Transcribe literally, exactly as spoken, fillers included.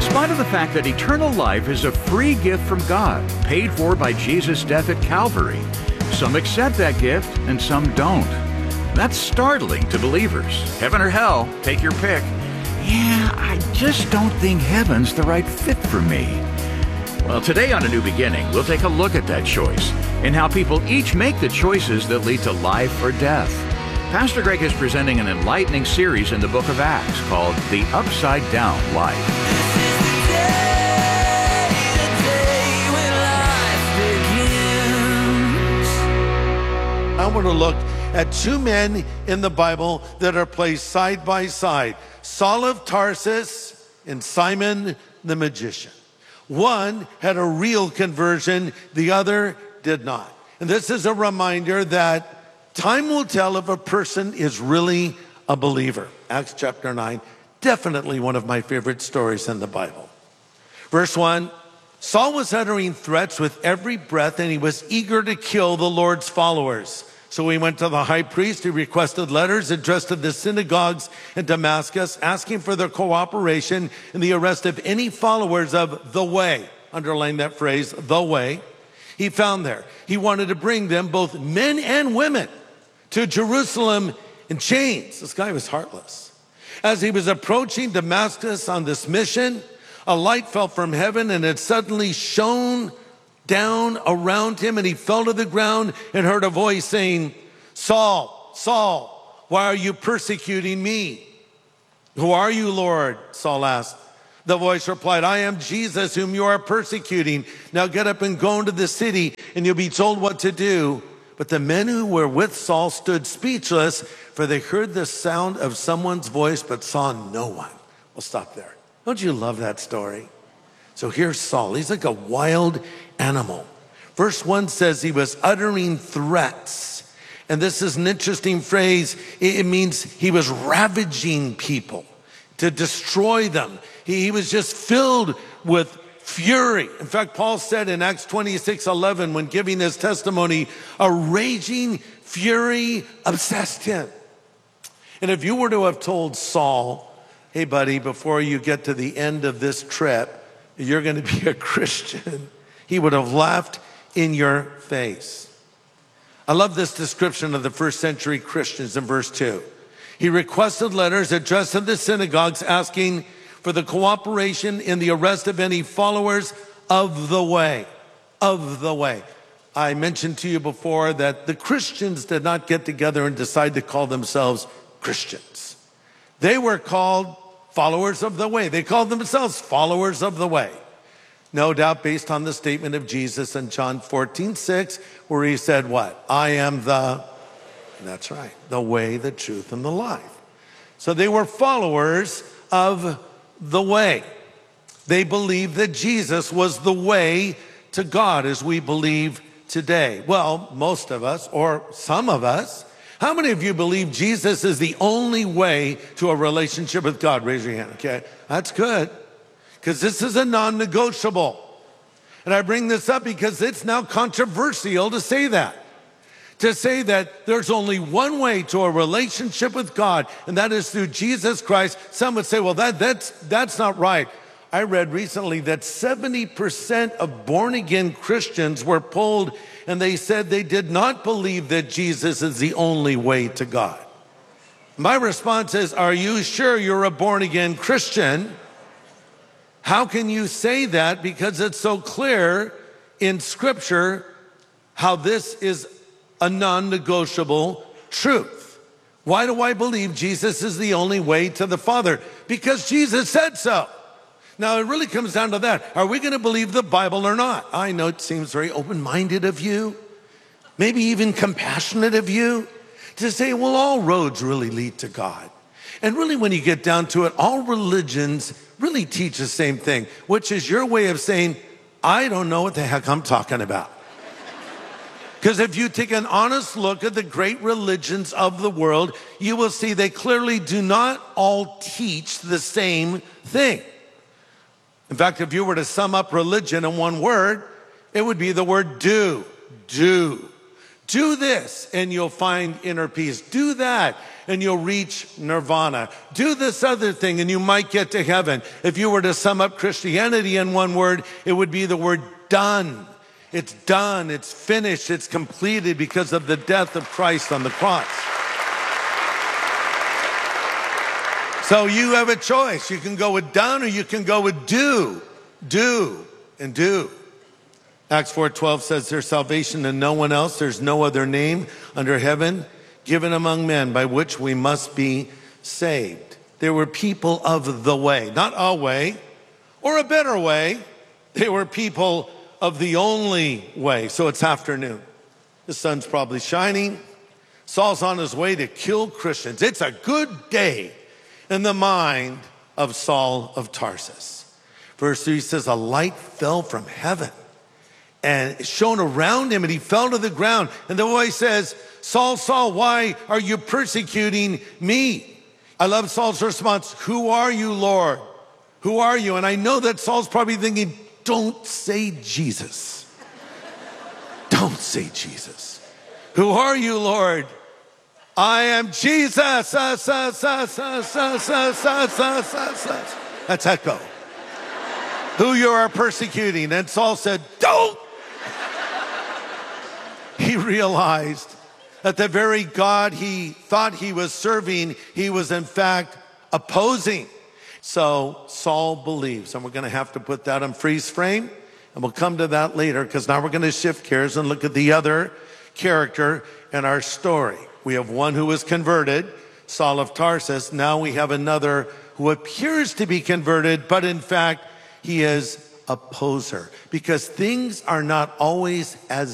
spite of the fact that eternal life is a free gift from God, paid for by Jesus' death at Calvary, some accept that gift and some don't. That's startling to believers. Heaven or hell, take your pick. Yeah, I just don't think heaven's the right fit for me. Well, today on A New Beginning, we'll take a look at that choice and how people each make the choices that lead to life or death. Pastor Greg is presenting an enlightening series in the book of Acts called The Upside Down Life. I want to look at two men in the Bible that are placed side by side, Saul of Tarsus and Simon the magician. One had a real conversion, the other did not. And this is a reminder that time will tell if a person is really a believer. Acts chapter nine, definitely one of my favorite stories in the Bible. Verse one, Saul was uttering threats with every breath, and he was eager to kill the Lord's followers. So he went to the high priest. He requested letters addressed to the synagogues in Damascus, asking for their cooperation in the arrest of any followers of the way. Underline that phrase, the way. He found there. He wanted to bring them, both men and women, to Jerusalem in chains. This guy was heartless. As he was approaching Damascus on this mission, a light fell from heaven and it suddenly shone down around him, and he fell to the ground and heard a voice saying, Saul, Saul, why are you persecuting me? Who are you, Lord? Saul asked. The voice replied, I am Jesus whom you are persecuting. Now get up and go into the city and you'll be told what to do. But the men who were with Saul stood speechless, for they heard the sound of someone's voice but saw no one. We'll stop there. Don't you love that story? So here's Saul. He's like a wild animal. Verse one says he was uttering threats. And this is an interesting phrase. It means he was ravaging people to destroy them. He, he was just filled with fury. In fact, Paul said in Acts twenty-six eleven, when giving his testimony, a raging fury obsessed him. And if you were to have told Saul, hey buddy, before you get to the end of this trip, you're going to be a Christian, he would have laughed in your face. I love this description of the first century Christians in verse two. He requested letters addressed to the synagogues asking for the cooperation in the arrest of any followers of the way, of the way. I mentioned to you before that the Christians did not get together and decide to call themselves Christians. They were called followers of the way. They called themselves followers of the way. No doubt based on the statement of Jesus in John fourteen six, where he said what? I am the, that's right, the way, the truth, and the life. So they were followers of the way. They believed that Jesus was the way to God as we believe today. Well, most of us, or some of us. How many of you believe Jesus is the only way to a relationship with God? Raise your hand, okay? That's good, because this is a non-negotiable. And I bring this up because it's now controversial to say that. To say that there's only one way to a relationship with God, and that is through Jesus Christ. Some would say, well, that, that's, that's not right. I read recently that seventy percent of born-again Christians were polled, and they said they did not believe that Jesus is the only way to God. My response is, are you sure you're a born-again Christian? How can you say that? Because it's so clear in Scripture how this is a non-negotiable truth. Why do I believe Jesus is the only way to the Father? Because Jesus said so. Now, it really comes down to that. Are we going to believe the Bible or not? I know it seems very open-minded of you, maybe even compassionate of you, to say, well, all roads really lead to God. And really, when you get down to it, all religions really teach the same thing, which is your way of saying, I don't know what the heck I'm talking about. Because if you take an honest look at the great religions of the world, you will see they clearly do not all teach the same thing. In fact, if you were to sum up religion in one word, it would be the word do. Do. Do this and you'll find inner peace. Do that and you'll reach nirvana. Do this other thing and you might get to heaven. If you were to sum up Christianity in one word, it would be the word done. It's done, it's finished, it's completed because of the death of Christ on the cross. So you have a choice. You can go with done or you can go with do. Do and do. Acts four twelve says there's salvation in no one else. There's no other name under heaven given among men by which we must be saved. There were people of the way, not a way or a better way. They were people of the only way. So it's afternoon. The sun's probably shining. Saul's on his way to kill Christians. It's a good day in the mind of Saul of Tarsus. Verse three says, a light fell from heaven and shone around him and he fell to the ground. And the voice says, Saul, Saul, why are you persecuting me? I love Saul's response, who are you, Lord? Who are you? And I know that Saul's probably thinking, don't say Jesus. Don't say Jesus. Who are you, Lord? I am Jesus. Uh, uh, uh, uh, uh, uh, uh. That's echo. Who you are persecuting. And Saul said, don't. He realized that the very God he thought he was serving, he was in fact opposing. So Saul believes, and we're going to have to put that on freeze frame, and we'll come to that later because now we're going to shift gears and look at the other character in our story. We have one who was converted, Saul of Tarsus. Now we have another who appears to be converted, but in fact, he is a poser because things are not always as